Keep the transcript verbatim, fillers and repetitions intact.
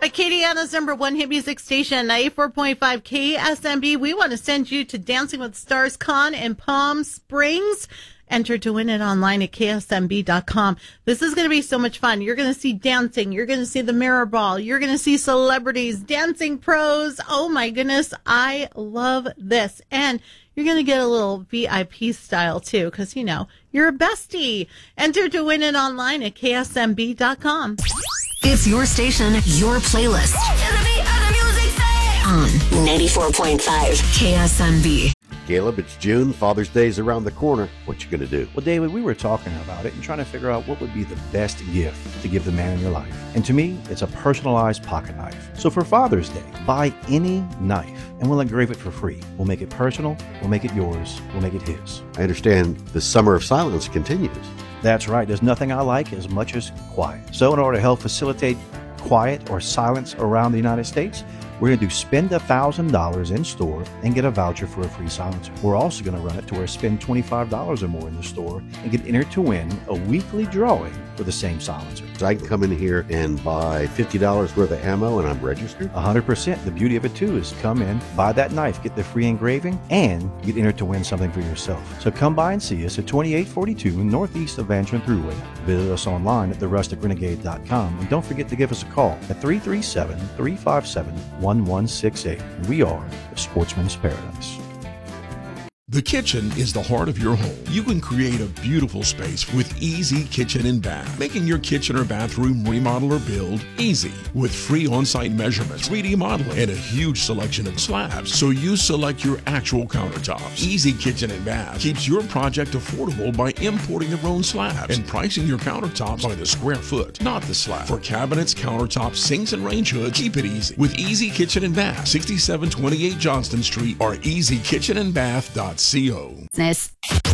Acadiana's number one hit music station, ninety-four point five K S M B. We want to send you to Dancing with Stars Con in Palm Springs. Enter to win it online at K S M B dot com. This is going to be so much fun. You're going to see dancing. You're going to see the mirror ball. You're going to see celebrities, dancing pros. Oh, my goodness. I love this. And you're going to get a little V I P style, too, because, you know, you're a bestie. Enter to win it online at K S M B dot com. It's your station, your playlist. On ninety-four point five K S M B. Caleb, it's June. Father's Day's around the corner. What you gonna do? Well, David, we were talking about it and trying to figure out what would be the best gift to give the man in your life. And to me, it's a personalized pocket knife. So for Father's Day, buy any knife and we'll engrave it for free. We'll make it personal. We'll make it yours. We'll make it his. I understand the summer of silence continues. That's right. There's nothing I like as much as quiet. So in order to help facilitate quiet or silence around the United States, we're going to do spend one thousand dollars in store and get a voucher for a free silencer. We're also going to run it to where spend twenty-five dollars or more in the store and get entered to win a weekly drawing for the same silencer. So I can come in here and buy fifty dollars worth of ammo and I'm registered? one hundred percent. The beauty of it too is come in, buy that knife, get the free engraving, and get entered to win something for yourself. So come by and see us at twenty-eight forty-two northeast of Van Trent Thruway. Visit us online at the rustic renegade dot com and don't forget to give us a call at three three seven, three five seven, one one six eight. We are the Sportsman's Paradise. The kitchen is the heart of your home. You can create a beautiful space with Easy Kitchen and Bath. Making your kitchen or bathroom remodel or build easy with free on-site measurements, three D modeling, and a huge selection of slabs. So you select your actual countertops. Easy Kitchen and Bath keeps your project affordable by importing their own slabs and pricing your countertops by the square foot, not the slab. For cabinets, countertops, sinks, and range hoods, keep it easy with Easy Kitchen and Bath, sixty-seven twenty-eight Johnston Street or easy kitchen and bath dot com. Business.